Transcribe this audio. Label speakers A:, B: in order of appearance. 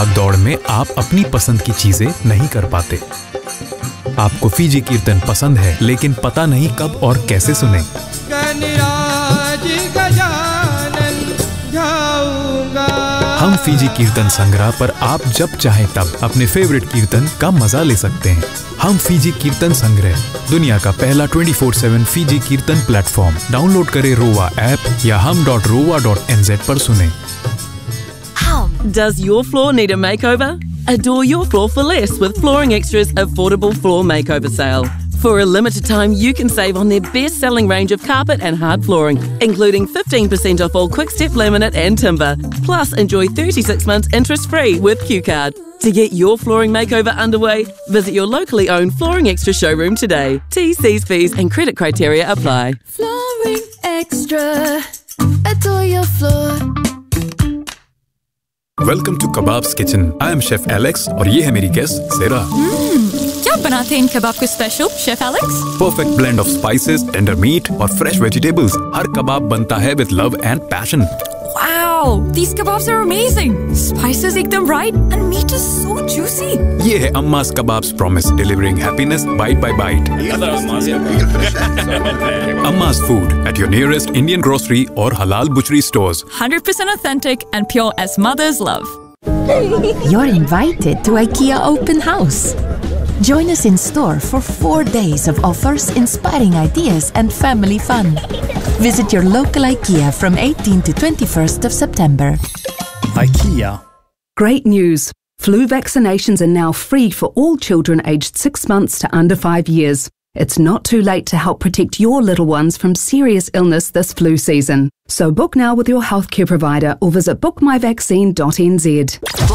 A: भाग दौड़ में आप अपनी पसंद की चीजें नहीं कर पाते। आपको फीजी कीर्तन पसंद है लेकिन पता नहीं कब और कैसे सुने। हम फीजी कीर्तन संग्रह पर आप जब चाहे तब अपने फेवरेट कीर्तन का मजा ले सकते हैं। हम फीजी कीर्तन संग्रह, दुनिया का पहला 24/7 फीजी कीर्तन प्लेटफॉर्म। डाउनलोड करें रोवा ऐप या hum.rowa.nz पर सुने।
B: Does your floor need a makeover? Adore your floor for less with Flooring Extra's affordable floor makeover sale. For a limited time, you can save on their best-selling range of carpet and hard flooring, including 15% off all quick-step laminate and timber. Plus, enjoy 36 months interest-free with Q-Card. To get your flooring makeover underway, visit your locally owned Flooring Extra showroom today. T's, fees and credit criteria apply.
C: Flooring Extra. Adore your floor.
A: Welcome to kebabs kitchen. I am chef Alex और ये है मेरी guest सेरा।
C: क्या बनाते हैं इन कबाब को special, chef Alex?
A: Perfect blend of spices, tender meet और fresh vegetables. हर कबाब बनता है with love and passion.
C: Wow, these kebabs are amazing. Spices ekdam right and meat is so juicy.
A: ये है अम्मा's Kebabs Promise, delivering happiness bite by bite. Amma's food at your nearest Indian grocery or halal butchery stores.
C: 100% authentic and pure as mother's love.
D: You're invited to IKEA Open House. Join us in store for 4 days of offers, inspiring ideas and family fun. Visit your local IKEA from 18 to 21st of September.
E: IKEA.
F: Great news! Flu vaccinations are now free for all children aged 6 months to under 5 years. It's not too late to help protect your little ones from serious illness this flu season. So book now with your healthcare provider or visit bookmyvaccine.nz.